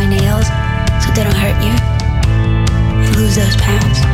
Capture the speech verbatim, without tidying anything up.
my nails so they don't hurt you. And lose those pounds.